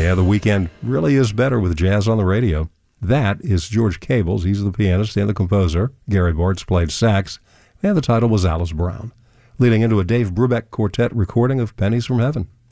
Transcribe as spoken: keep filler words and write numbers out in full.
Yeah, the weekend really is better with jazz on the radio. That is George Cables. He's the pianist and the composer. Gary Bartz played sax, and the title was Alice Brown, leading into a Dave Brubeck Quartet recording of Pennies from Heaven.